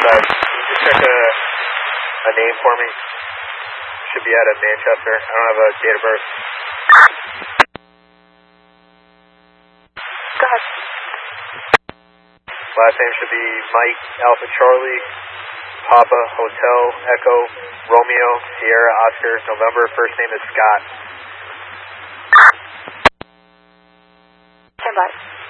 Can you just check a name for me? Should be out of Manchester. I don't have a date of birth. Go ahead. Last name should be Mike, Alpha Charlie, Papa, Hotel, Echo, Romeo, Sierra, Oscar, November. First name is Scott. Stand by.